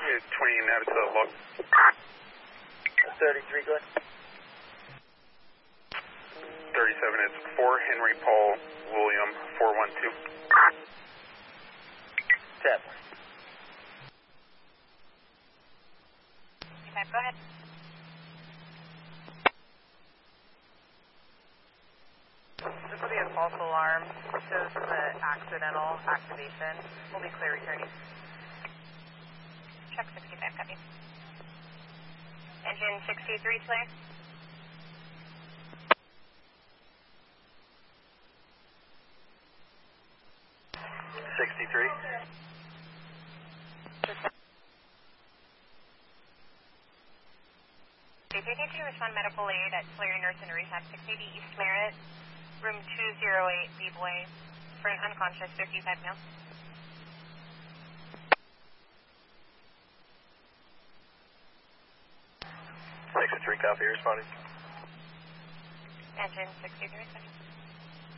20 now to the log. 33, go ahead. 37, it's 4 Henry Paul William 412. Tap. Okay, go ahead. This will be a false alarm. Shows the accidental activation. We'll be clear returning. Truck 65, copy. Engine 63, clear. If you need to respond medical aid at Tulare Nurse and Rehab 680 East Merritt, room 208, B-Boy, for an unconscious 55 male. 63, copy, responding. Engine 63, copy.